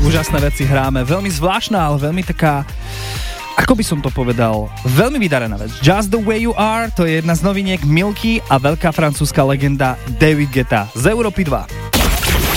úžasné veci hráme. Veľmi zvláštna, ale veľmi taká, ako by som to povedal, veľmi vydarená vec. Just the way you are, to je jedna z noviniek Milky a veľká francúzska legenda David Guetta z Európy 2.